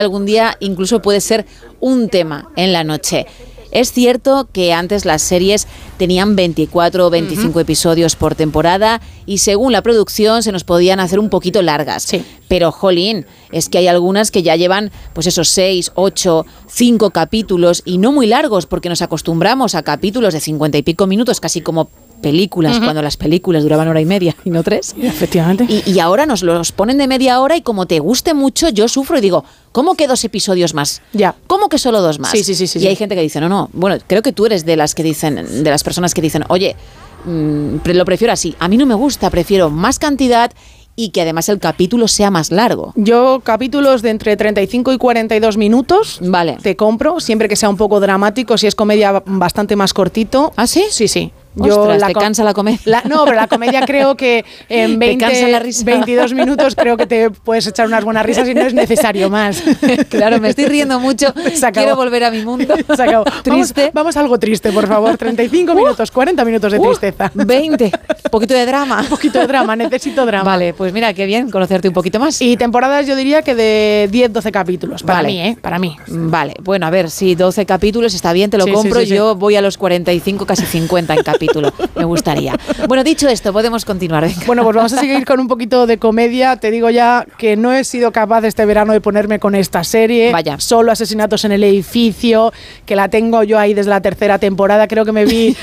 algún día incluso puede ser un tema en la noche. Es cierto que antes las series tenían 24 o 25 episodios por temporada y según la producción se nos podían hacer un poquito largas. Sí. Pero, jolín, es que hay algunas que ya llevan pues esos 6, 8, 5 capítulos y no muy largos porque nos acostumbramos a capítulos de 50 y pico minutos, casi como películas, cuando las películas duraban 1:30 y no 3. Efectivamente. Y ahora nos los ponen de media hora y como te guste mucho, yo sufro y digo, ¿cómo que 2 episodios más? Ya. ¿Cómo que solo 2 más? Sí. Y hay gente que dice, no. Bueno, creo que tú eres de las personas que dicen, oye, lo prefiero así. A mí no me gusta, prefiero más cantidad y que además el capítulo sea más largo. Yo capítulos de entre 35 y 42 minutos Vale. te compro, siempre que sea un poco dramático, si es comedia bastante más cortito. ¿Ah, sí? Sí. Ostras, ¿te cansa la comedia? No, pero la comedia creo que en ¿Te cansa la risa? 22 minutos creo que te puedes echar unas buenas risas y no es necesario más. Claro, me estoy riendo mucho. Quiero volver a mi mundo. Se acabó. Triste. Vamos a algo triste, por favor. 35 minutos, 40 minutos de tristeza. 20. Un poquito de drama. Un poquito de drama, necesito drama. Vale, pues mira, qué bien conocerte un poquito más. Y temporadas yo diría que de 10-12 capítulos. Para mí, ¿eh? Para mí. Vale, bueno, a ver, si 12 capítulos está bien, te lo compro. Sí. Yo voy a los 45, casi 50 en capítulo. Me gustaría. Bueno, dicho esto, podemos continuar. Venga. Bueno, pues vamos a seguir con un poquito de comedia. Te digo ya que no he sido capaz este verano de ponerme con esta serie. Vaya. Solo Asesinatos en el Edificio, que la tengo yo ahí desde la tercera temporada. Creo que me vi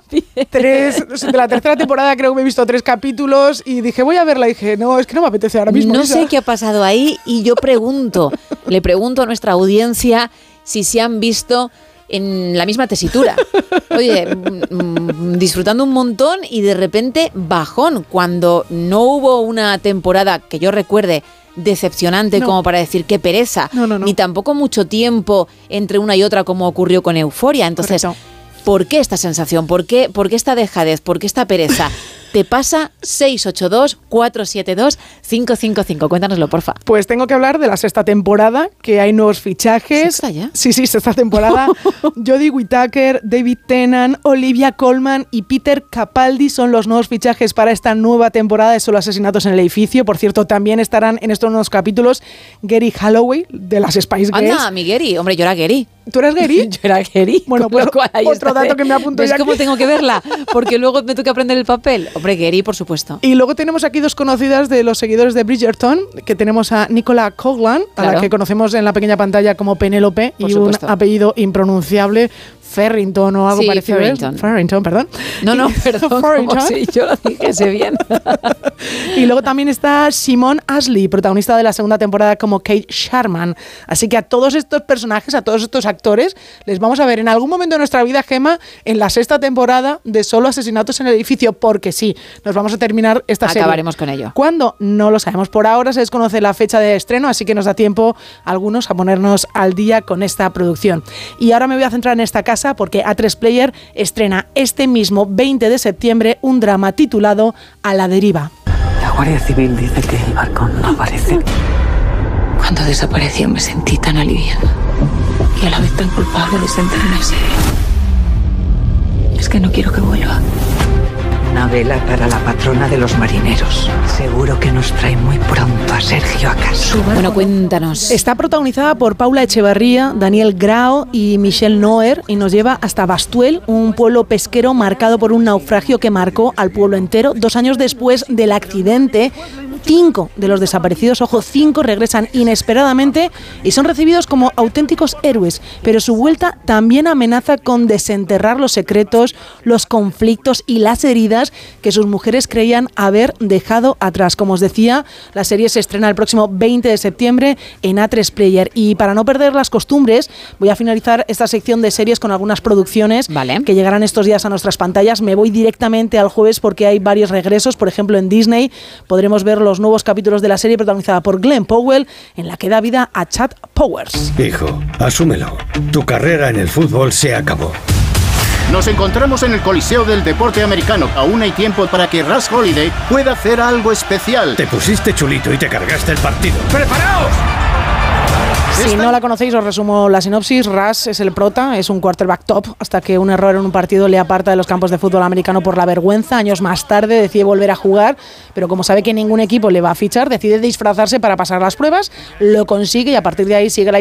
de la tercera temporada creo que me he visto 3 capítulos y dije, voy a verla. Y dije, no, es que no me apetece ahora mismo. No sé qué ha pasado ahí y yo le pregunto a nuestra audiencia si se han visto en la misma tesitura. Oye, disfrutando un montón y de repente bajón, cuando no hubo una temporada que yo recuerde decepcionante como para decir qué pereza, ni tampoco mucho tiempo entre una y otra como ocurrió con Euphoria. Entonces, correcto. ¿Por qué esta sensación? ¿Por qué esta dejadez? ¿Por qué esta pereza? Te pasa 682-472-555. Cuéntanoslo, porfa. Pues tengo que hablar de la 6ª temporada, que hay nuevos fichajes. ¿Sexta ya? Sí, 6ª temporada. Jodie Whittaker, David Tennant, Olivia Colman y Peter Capaldi son los nuevos fichajes para esta nueva temporada de Solo Asesinatos en el Edificio. Por cierto, también estarán en estos nuevos capítulos Gary Holloway, de las Spice Girls. Anda, mi Gary. Hombre, yo era Gary. ¿Tú eres Gary? Yo era Gary. Bueno, pues otro dato que me apunto ya. ¿Ves cómo tengo que verla? Porque luego me toca aprender el papel. Hombre, Gary, por supuesto. Y luego tenemos aquí 2 conocidas de los seguidores de Bridgerton, que tenemos a Nicola Coughlan, a la que conocemos en la pequeña pantalla como Penélope, y un apellido impronunciable, Farrington o algo parecido. Farrington, perdón. No, perdón. Farrington. Sí, yo lo dije bien. Y luego también está Simone Ashley, protagonista de la 2ª temporada como Kate Sharman. Así que a todos estos personajes, a todos estos actores, les vamos a ver en algún momento de nuestra vida, Gemma, en la 6ª temporada de Solo Asesinatos en el Edificio, porque sí, nos vamos a terminar esta serie. Acabaremos con ello. ¿Cuándo? No lo sabemos. Por ahora se desconoce la fecha de estreno, así que nos da tiempo a algunos a ponernos al día con esta producción. Y ahora me voy a centrar en esta casa porque A3 Player estrena este mismo 20 de septiembre un drama titulado A la deriva. La Guardia Civil dice que el barco no aparece. Cuando desapareció me sentí tan aliviada y a la vez tan culpable de sentirme así. Es que no quiero que vuelva. Una vela para la patrona de los marineros. Seguro que nos trae muy pronto a Sergio a casa. Bueno, cuéntanos. Está protagonizada por Paula Echevarría, Daniel Grao y Michelle Noer y nos lleva hasta Bastuel, un pueblo pesquero marcado por un naufragio que marcó al pueblo entero. 2 años después del accidente, 5 de los desaparecidos, 5 regresan inesperadamente y son recibidos como auténticos héroes, pero su vuelta también amenaza con desenterrar los secretos, los conflictos y las heridas que sus mujeres creían haber dejado atrás. Como os decía, la serie se estrena el próximo 20 de septiembre en A3 Player. Y para no perder las costumbres, voy a finalizar esta sección de series con algunas producciones que llegarán estos días a nuestras pantallas. Me voy directamente al jueves porque hay varios regresos. Por ejemplo, en Disney podremos ver los nuevos capítulos de la serie protagonizada por Glenn Powell, en la que da vida a Chad Powers. Hijo, asúmelo. Tu carrera en el fútbol se acabó. Nos encontramos en el Coliseo del Deporte Americano. Aún hay tiempo para que Russ Holiday pueda hacer algo especial. Te pusiste chulito y te cargaste el partido. ¡Preparaos! Si no la conocéis, os resumo la sinopsis. Russ es el prota, es un quarterback top, hasta que un error en un partido le aparta de los campos de fútbol americano por la vergüenza. Años más tarde decide volver a jugar, pero como sabe que ningún equipo le va a fichar, decide disfrazarse para pasar las pruebas, lo consigue y a partir de ahí sigue la